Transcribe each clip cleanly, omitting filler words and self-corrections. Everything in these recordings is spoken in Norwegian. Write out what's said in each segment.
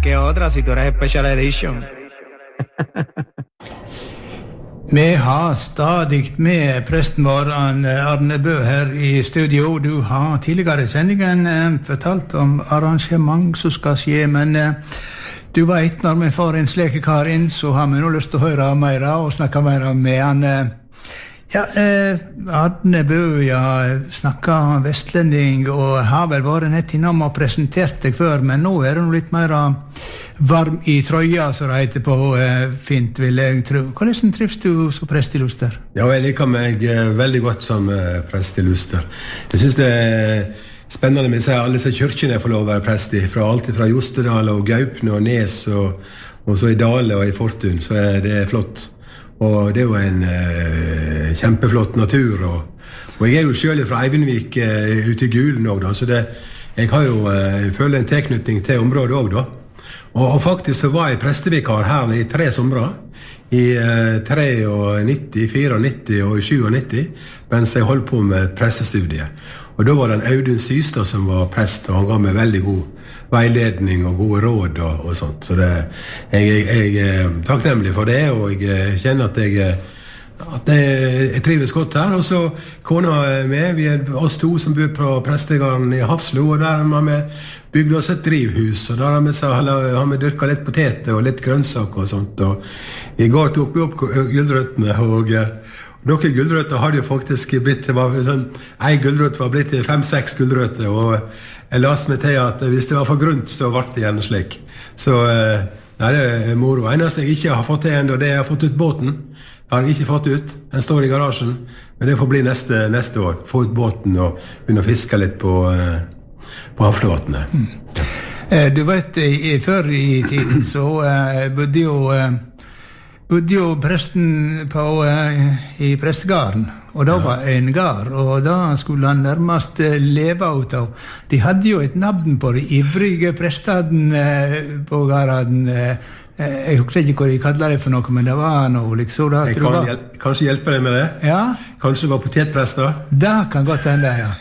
¿Qué otra si tú eres Special Edition? Vi har stadig med presten vår, Arne Bø, her i studio. Du har tidligere i sendingen fortalt om arrangement som skal skje, men du vet, når vi får en slekekar inn, så har vi nå lyst til å høre mer og snakke mer med han. Ja, Arne Bø, snakket vestlending, og har vel vært nett innom og presentert deg før, men nå er du litt mer varm i trøya, så det heter på fint, vil jeg tro. Hvordan trives du som prest i Luster? Ja, jeg liker meg veldig godt som prest i Luster. Jeg synes det er spennende med alle disse kyrkene jeg får lov å være prest i, fra alt fra Jostedal og Gaupne og Nes, og så i Dale og i Fortun, så det er flott. Og det er jo en kjempeflott natur, og jeg er jo selv fra Eivinnvik ute i Gulen også, da, så jeg har jo føler en tilknytning til området også da. Og faktisk så var jeg prestevikar her i 3 somre, i 93, 94 og 97, mens jeg holdt på med prestestudiet. Og da var det Audun Systad som var prest, og han ga meg veldig god veiledning og gode råd og sånt. Så jeg er takknemlig for det, og jeg kjenner at jeg trives godt her. Og så kona med, vi er oss 2 som bor på prestegården i Hafslo, og der har vi bygd oss et drivhus, og der har vi dyrket litt poteter og litt grønnsaker og sånt. Og i går tok vi opp gulrøttene, og noen gulrøtter hadde jo faktisk blitt, en gulrøtt var blitt til 5-6 gulrøtter, og jeg las meg til at hvis det var for grunt, så ble det gjerne slik. Så nei, det er moro. Eneste jeg ikke har fått til enda, det er jeg har fått ut båten. Jeg har ikke fått ut. Den står i garasjen, men det får bli neste år. Få ut båten og begynne å fiske litt på havflåtene. Du vet, før i tiden så bodde jo presten i prestegarden, og da var en gard, og da skulle han nærmest leve ut av. De hadde jo et navn på de ivrige prestene på garden. Jeg husker ikke hva de kallet det for noe, men det var noe liksom. Jeg kan kanskje hjelpe deg med det? Ja. Kanskje det var potetprester? Det kan godt hende, ja.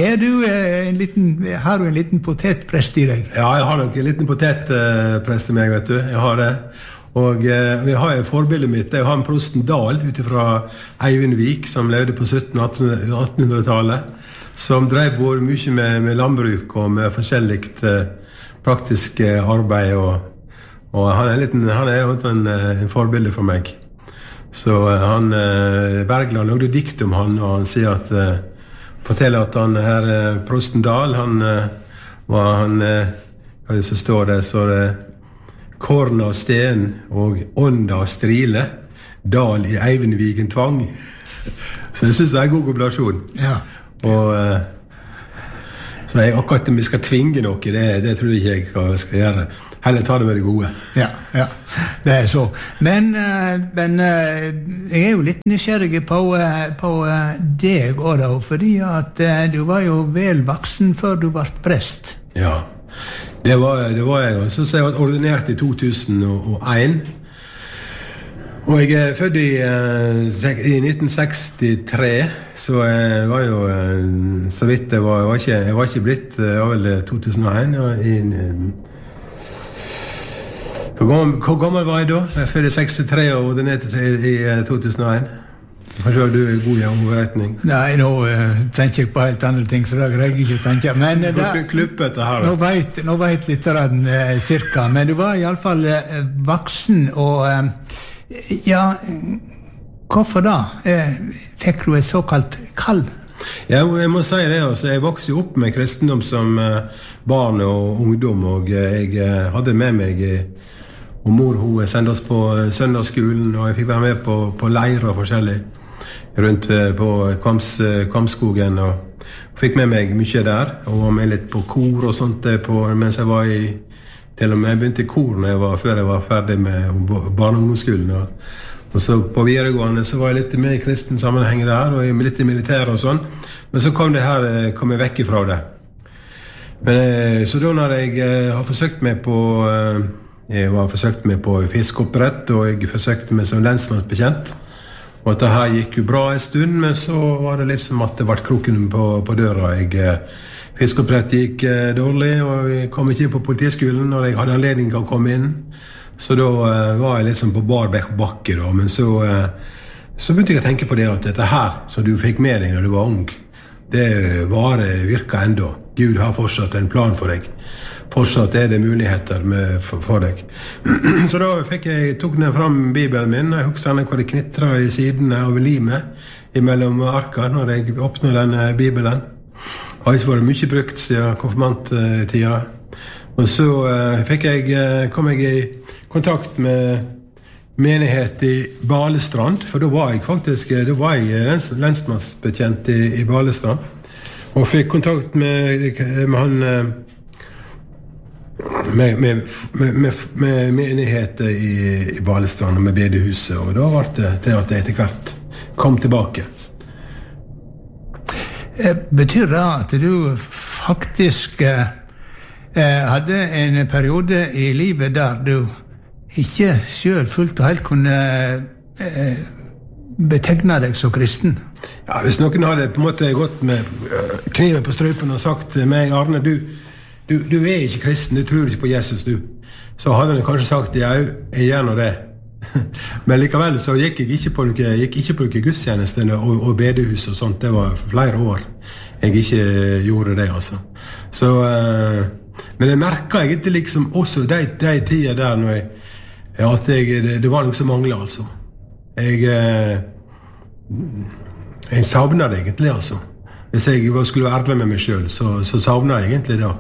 Har du en liten potetprest i deg? Ja, jeg har nok en liten potetprest i meg, vet du. Jeg har det. Og vi har forbildet mitt, det er han prosten Dahl utifra Eivinnvik, som levde på 1700-1800-tallet, som drev mye med landbruk og med forskjelligt praktisk arbeid, og han er jo en forbilde for meg. Så Bergland lagde dikt om han, og han sier forteller at han her, prosten Dahl, hva det så står det, Korn av sten og ånd av strile, Dal i Eivinnviken tvang. Så jeg synes det er en god kombinasjon. Ja. Og så akkurat om vi skal tvinge noe, det tror jeg ikke jeg skal gjøre. Heller ta det med det gode. Ja, det er så. Men jeg er jo litt nysgjerrig på deg også da, fordi at du var jo vel voksen før du ble prest. Ja. Det var jeg. Så jeg var ordinert i 2001. Og jeg er født i 1963, så jeg var jo så vidt jeg var ikke blitt av vel 2001. Hvor gammel var jeg da? Jeg er født i 63 og ordinert i 2001. Kanskje du er god i omretning? Nei, nå tenker jeg på helt andre ting, så da greier jeg ikke å tenke. Men nå vet litt av den cirka, men du var i alle fall voksen, og ja, hvorfor da? Fikk du et såkalt kall? Ja, jeg må si det, altså. Jeg vokste jo opp med kristendom som barn og ungdom, og jeg hadde med meg og mor hun sendte oss på søndagsskolen, og jeg fikk være med på leirer og forskjellig rundt på Kvamskogen, og fikk med meg mye der, og var med litt på kor og sånt mens jeg var til og med jeg begynte i kor før jeg var ferdig med barneungdomsskolen, og så på videregående så var jeg litt med i kristen sammenheng der, og litt i militæret og sånn, men så kom jeg vekk ifra det. Men så da når jeg har forsøkt meg på fiskeoppdrett, og jeg forsøkte meg som lensmannsbetjent, og at det her gikk jo bra en stund, men så var det liksom at det ble kroken på døra. Jeg Fiskeoppdrett gikk dårlig, og jeg kom ikke inn på politiskolen når jeg hadde anledning til å komme inn. Så da var jeg liksom på bar bakke da, men så begynte jeg å tenke på det at dette her, som du fikk med deg når du var ung, det virker enda. Gud har fortsatt en plan for deg. Fortsatt det muligheter for deg. Så da tok jeg fram Bibelen min, jeg husker hva det knitret i sidene av limet mellom arka når jeg åpnet denne Bibelen. Det har ikke vært mye brukt siden konfirmanttida. Og så kom jeg i kontakt med menighet i Balestrand, for da var jeg lensmannsbetjent i Balestrand, og fikk kontakt med han med menigheter i Balestrand og med bedehuset, og da var det til at jeg etter hvert kom tilbake. Betyr det at du faktisk hadde en periode i livet der du ikke selv fullt og helt kunne betegne deg som kristen? Ja, hvis noen hadde på en måte gått med kniven på strupen og sagt til meg, Arne, du ikke kristen, du tror ikke på Jesus, du. Så hadde han kanskje sagt, ja, jeg gjør nå det. Men likevel så gikk jeg ikke på noen gudstjeneste og bedehus og sånt. Det var flere år jeg ikke gjorde det, altså. Så, men jeg merket egentlig liksom også de tider der når det var noe som manglet, altså. Jeg savnet det egentlig, altså. Hvis jeg skulle være ærlig med meg selv, så savnet jeg egentlig det.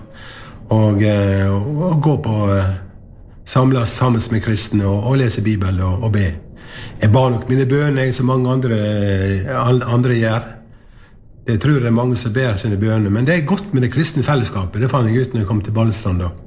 Og gå på samles sammen med kristne og lese Bibelen og be. Jeg ba nok mine bønner som mange andre gjør. Jeg tror det mange som ber sine bønner, men det godt med det kristne fellesskapet. Det fant jeg ut når jeg kom til Balestrand da.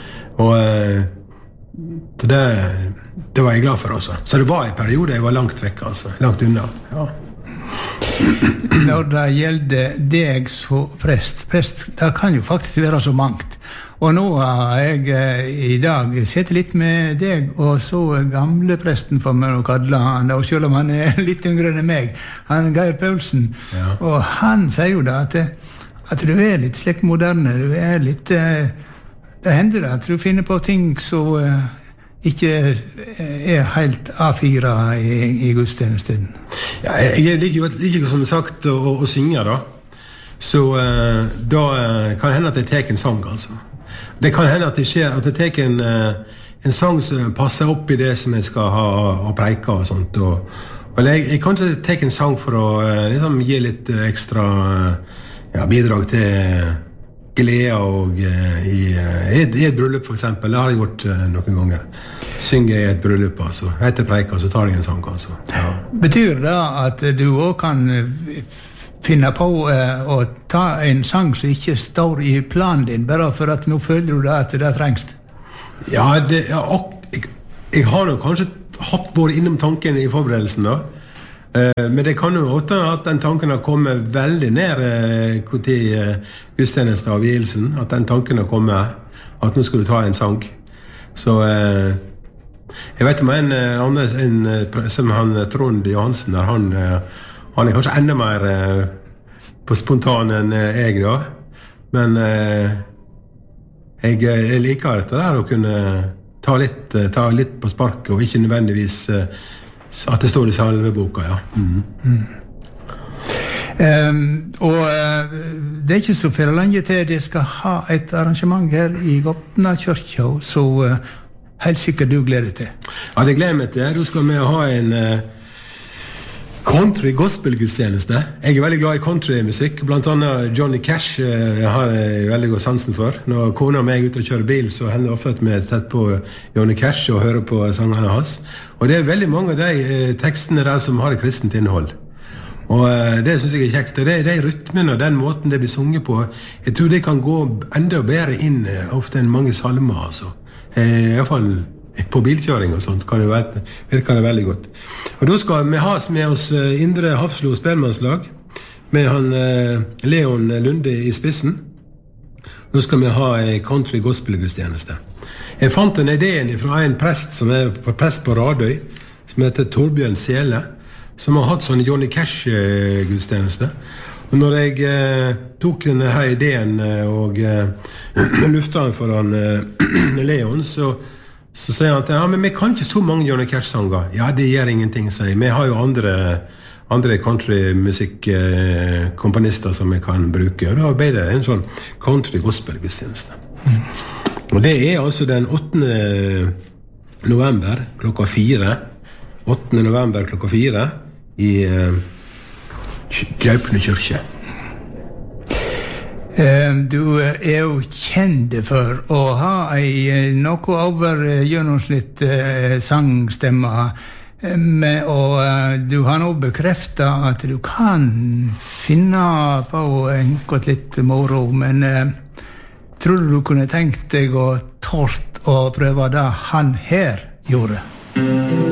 Og det var jeg glad for også. Så det var en periode jeg var langt vekk, altså. Langt unna, ja. Når det gjelder deg som prest, det kan jo faktisk være så mangt. Og nå har jeg i dag sett litt med deg, og så gamle presten for meg å kalle han, og selv om han litt yngre enn meg, han Geir Paulsen. Ja. Og han sier jo da at du litt slik moderne, du litt, det hender at du finner på ting som ikke helt A4 i gudstjenesten. Ja, jeg liker som sagt å synge da. Så da kan det hende at jeg tar en sang, altså. Det kan hende at det skjer at jeg tar en sang som passer opp i det som jeg skal ha og preike og sånt. Og jeg kan ikke ta en sang for å liksom, gi litt ekstra bidrag til glede og i et bryllup for eksempel. Det har jeg gjort noen ganger. Synger jeg et bryllup, altså. Etter preika, så tar jeg en sang, altså. Ja. Betyr det at du også kan finne på å ta en sang som ikke står i planen din, bare for at nå føler du at det trengs? Ja, jeg har nok kanskje vært innom tanken i forberedelsen da. Men det kan jo også at den tanken har kommet veldig ned til gudstjenesten av vielsen, at den tanken har kommet at nå skal du ta en sang. Så jeg vet om en som han Trond Johansen, han kanskje enda mer på spontan enn jeg da, men jeg liker dette der å kunne ta litt på sparket og ikke nødvendigvis at det står i salmeboka, ja. Og det ikke så for lenge til de skal ha et arrangement her i Gotna kyrkja, så helt sikkert du gleder til. Ja, det gleder meg til. Da skal vi ha en country gospel-gudstjeneste. Jeg veldig glad i countrymusikk. Blant annet Johnny Cash har jeg veldig god sansen for. Når kona og meg er ute og kjører bil, så hender det ofte at vi sett på Johnny Cash og hører på sangene hans. Og det veldig mange av de tekstene der som har et kristent innhold. Og det synes jeg kjekt. Det de rytmene og den måten det blir sunget på, jeg tror det kan gå enda bedre inn ofte enn mange salmer, altså. I hvert fall på bilkjøring og sånt virker det veldig godt. Og da skal vi ha med oss Indre Hafslo spellemannslag med han Leon Lunde i spissen. Nå skal vi ha en country gospel-gudstjeneste. Jeg fant en ideen fra en prest som prest på Radøy, som heter Torbjørn Sele, som har hatt sånn Johnny Cash-gudstjeneste. Og når jeg tok denne her ideen og lufta den foran Leon, så sier han at ja, men vi kan ikke så mange Johnny Cash-sanger. Ja, det gjør ingenting, sier jeg. Vi har jo andre countrymusikk-komponister som vi kan bruke. Og da ble det en sånn country-gospel-gudstjeneste. Og det altså den 8. november klokka 4. 8. november klokka 4 i Gaupne kyrkje. Du jo kjent for å ha noe over gjennomsnitt sangstemme, og du har nå bekreftet at du kan finne på enkelt litt moro, men tror du kunne tenkt deg og tort å prøve det han her gjorde?